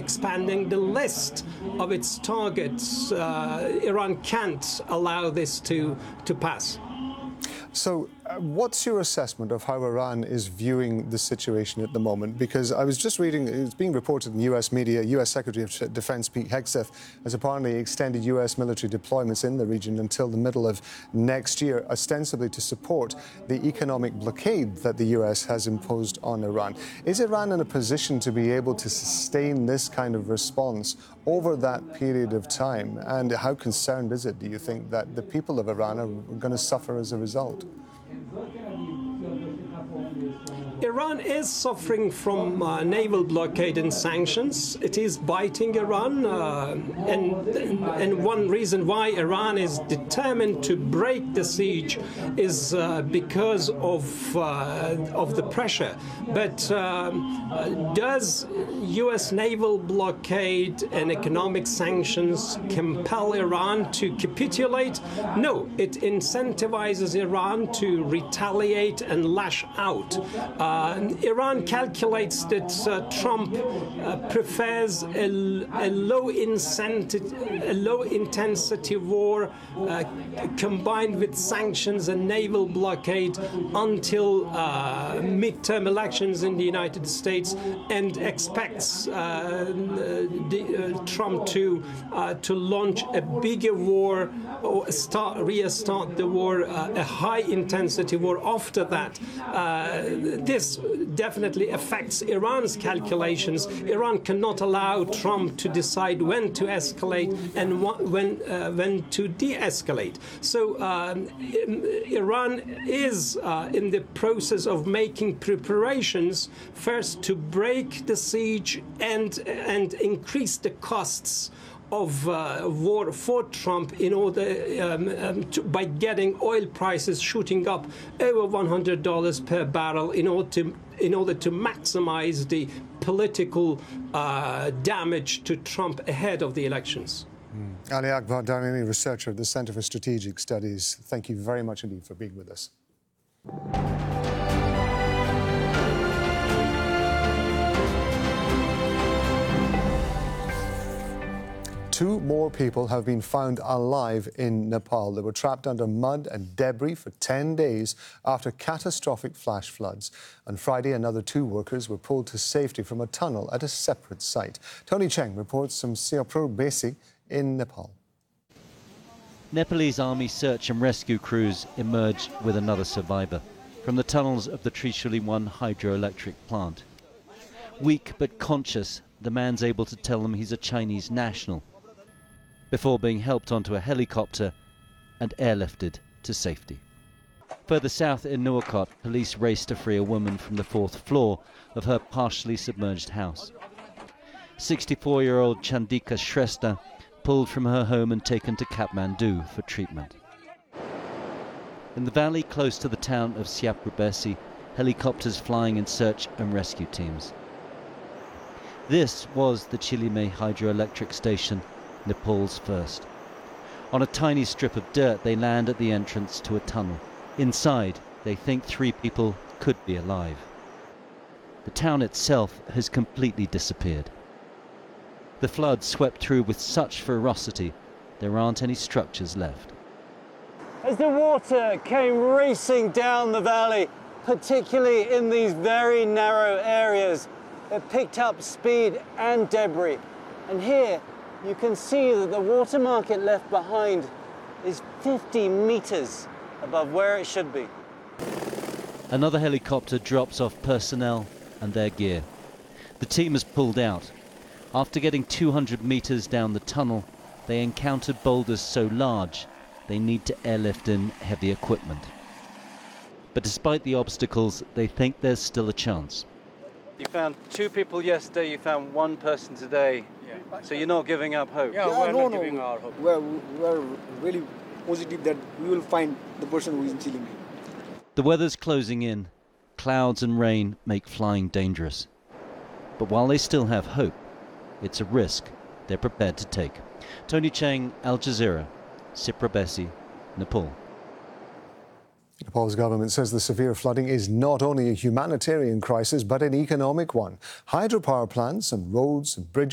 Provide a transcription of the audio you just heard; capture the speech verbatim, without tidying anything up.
expanding the list of its targets. Uh, Iran can't allow this to, to pass. So uh, what's your assessment of how Iran is viewing the situation at the moment? Because I was just reading, it's being reported in U S media, U S Secretary of Defense Pete Hegseth has apparently extended U S military deployments in the region until the middle of next year, ostensibly to support the economic blockade that the U S has imposed on Iran. Is Iran in a position to be able to sustain this kind of response over that period of time? And how concerned is it, do you think, that the people of Iran are going to suffer as a result? Iran is suffering from uh, naval blockade and sanctions. It is biting Iran, uh, and, and one reason why Iran is determined to break the siege is uh, because of, uh, of the pressure. But um, does U S naval blockade and economic sanctions compel Iran to capitulate? No, it incentivizes Iran to retaliate and lash out. Uh, Iran calculates that uh, Trump uh, prefers a, a low incentive, a low intensity war uh, combined with sanctions and naval blockade until uh, midterm elections in the United States, and expects uh, the, uh, Trump to uh, to launch a bigger war or start restart the war, uh, a high intensity war after that. Uh, this definitely affects Iran's calculations. Iran cannot allow Trump to decide when to escalate and when uh, when to de-escalate. So um, Iran is uh, in the process of making preparations first to break the siege and and increase the costs of uh, war for Trump in order um, um, to, by getting oil prices shooting up over one hundred dollars per barrel in order to in order to maximize the political uh, damage to Trump ahead of the elections. Mm. Ali Akbar Darimi, researcher at the Center for Strategic Studies, thank you very much indeed for being with us. Two more people have been found alive in Nepal. They were trapped under mud and debris for ten days after catastrophic flash floods. On Friday, another two workers were pulled to safety from a tunnel at a separate site. Tony Cheng reports from Siapur Besi in Nepal. Nepalese army search and rescue crews emerged with another survivor from the tunnels of the Trishuli one hydroelectric plant. Weak but conscious, the man's able to tell them he's a Chinese national, before being helped onto a helicopter and airlifted to safety. Further south in Nuwakot, police raced to free a woman from the fourth floor of her partially submerged house. sixty-four-year-old Chandika Shrestha pulled from her home and taken to Kathmandu for treatment. In the valley close to the town of Siapur Besi, helicopters flying in search and rescue teams. This was the Chilime hydroelectric station, Nepal's first. On a tiny strip of dirt, they land at the entrance to a tunnel. Inside, they think three people could be alive. The town itself has completely disappeared. The flood swept through with such ferocity, there aren't any structures left. As the water came racing down the valley, particularly in these very narrow areas, it picked up speed and debris. And here, you can see that the water mark it left behind is fifty meters above where it should be. Another helicopter drops off personnel and their gear. The team has pulled out. After getting two hundred meters down the tunnel, they encountered boulders so large they need to airlift in heavy equipment. But despite the obstacles, they think there's still a chance. You found two people yesterday, you found one person today. Yeah. So you're not giving up hope? Yeah, yeah we're no, not no. giving our hope. We're, we're really positive that we will find the person who is in Chilime. The weather's closing in. Clouds and rain make flying dangerous. But while they still have hope, it's a risk they're prepared to take. Tony Cheng, Al Jazeera, Siapur Besi, Nepal. Nepal's government says the severe flooding is not only a humanitarian crisis, but an economic one. Hydropower plants and roads and bridges